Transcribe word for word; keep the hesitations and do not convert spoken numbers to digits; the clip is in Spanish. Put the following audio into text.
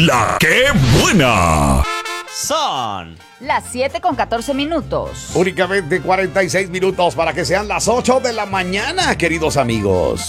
La que buena. Son las siete con catorce minutos. Únicamente cuarenta y seis minutos para que sean las ocho de la mañana, queridos amigos.